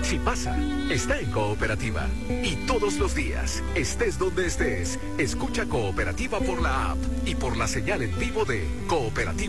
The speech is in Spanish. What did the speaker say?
Si pasa, está en Cooperativa. Y todos los días, estés donde estés, escucha Cooperativa por la app y por la señal en vivo de Cooperativa.